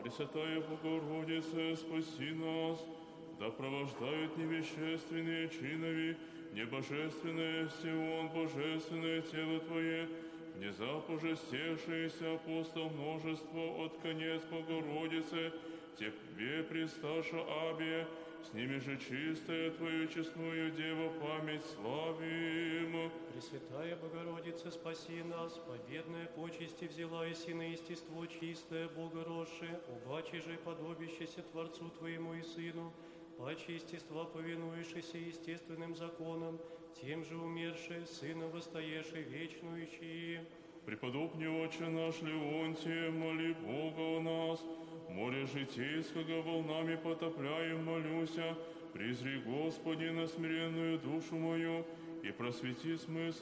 Пресвятая Богородице, спаси нас, да провождают невещественные чинови, небожественное всеон, божественное тело Твое, внезапно же стешиеся апостол множество от конец Богородице, Тебе присташа Абе, с ними же чистая Твою честную Дева память славим. Пресвятая Богородица, спаси нас, победная почести взяла и си на естество чистое Богородше, убачи же подобищеся Творцу Твоему и Сыну, паче естества повинуешься естественным законам, тем же умерши, Сына востоеше вечнующие. Преподобный Отче наш Леонтий, моли Бога о нас, море житейского волнами потопляем, молюся, призри, Господи, на смиренную душу мою и просвети смысл